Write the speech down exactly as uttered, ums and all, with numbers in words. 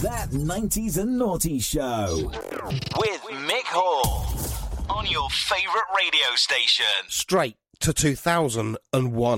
That nineties and Naughty Show. With Mick Hall. On your favourite radio station. Straight to two thousand one.